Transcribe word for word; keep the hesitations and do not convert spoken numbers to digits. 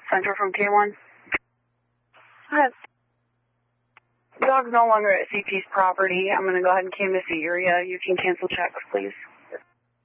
Central from K one. Yes. Dog's no longer at C P's property. I'm going to go ahead and canvass the area. You can cancel checks, please.